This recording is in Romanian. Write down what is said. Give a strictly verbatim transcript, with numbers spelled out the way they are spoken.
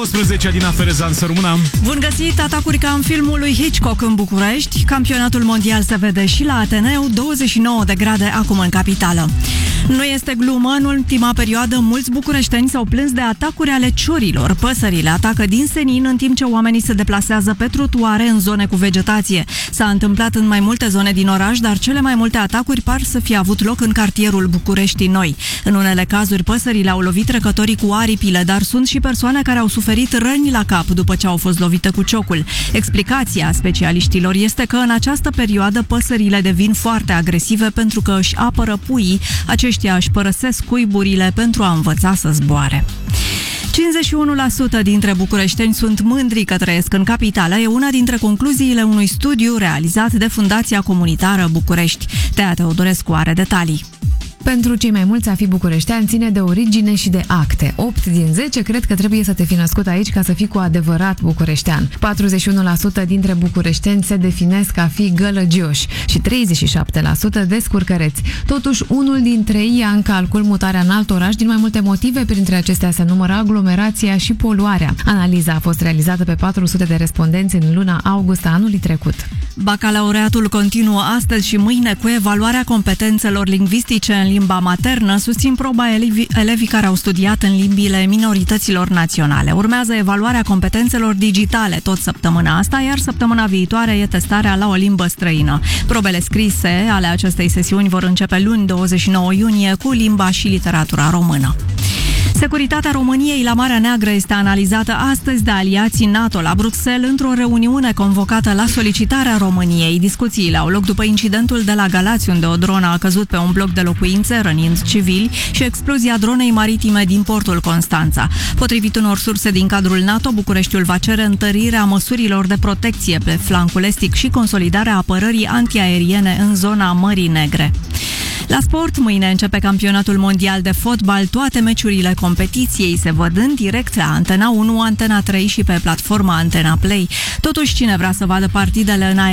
nouăsprezece, Adina Ferezan, să rămână. Bun găsit, atacuri ca în filmul lui Hitchcock în București. Campionatul mondial se vede și la Ateneu, douăzeci și nouă de grade acum în capitală. Nu este glumă, în ultima perioadă mulți bucureșteni s-au plâns de atacuri ale ciorilor. Păsările atacă din senin în timp ce oamenii se deplasează pe trotuare în zone cu vegetație. S-a întâmplat în mai multe zone din oraș, dar cele mai multe atacuri par să fie avut loc în cartierul Bucureștii Noi. În unele cazuri, păsările au lovit trecătorii cu aripile, dar sunt și persoane care au suferit răni la cap după ce au fost lovite cu ciocul. Explicația specialiștilor este că în această perioadă păsările devin foarte agresive pentru că își apără puii. Aceștia își părăsesc cuiburile pentru a învăța să zboare. cincizeci și unu la sută dintre bucureșteni sunt mândri că trăiesc în capitală, e una dintre concluziile unui studiu realizat de Fundația Comunitară București. Tea Teodorescu are detalii. Pentru cei mai mulți, a fi bucureștean ține de origine și de acte. opt din zece cred că trebuie să te fi născut aici ca să fii cu adevărat bucureștean. patruzeci și unu la sută dintre bucureșteni se definesc a fi gălăgioși și treizeci și șapte la sută descurcăreți. Totuși, unul dintre ei ia în calcul mutarea în alt oraș din mai multe motive, printre acestea se numără aglomerația și poluarea. Analiza a fost realizată pe patru sute de respondenți în luna august a anului trecut. Bacalaureatul continuă astăzi și mâine cu evaluarea competențelor lingvistice în limba maternă, susțin proba elevii, elevii care au studiat în limbile minorităților naționale. Urmează evaluarea competențelor digitale tot săptămâna asta, iar săptămâna viitoare e testarea la o limbă străină. Probele scrise ale acestei sesiuni vor începe luni, douăzeci și nouă iunie, cu limba și literatura română. Securitatea României la Marea Neagră este analizată astăzi de aliații NATO la Bruxelles într-o reuniune convocată la solicitarea României. Discuțiile au loc după incidentul de la Galați, unde o dronă a căzut pe un bloc de locuințe, rănind civili, și explozia dronei maritime din portul Constanța. Potrivit unor surse din cadrul NATO, Bucureștiul va cere întărirea măsurilor de protecție pe flancul estic și consolidarea apărării antiaeriene în zona Mării Negre. La sport, mâine începe campionatul mondial de fotbal. Toate meciurile competiției se văd în direct la Antena unu, Antena trei și pe platforma Antena Play. Totuși, cine vrea să vadă partidele în